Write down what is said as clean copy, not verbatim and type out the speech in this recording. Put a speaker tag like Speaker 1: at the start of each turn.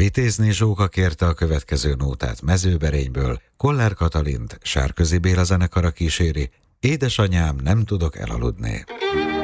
Speaker 1: Vitézné Zsóka kérte a következő nótát Mezőberényből, Koller Katalint Sárközi Béla zenekara kíséri, Édesanyám, nem tudok elaludni.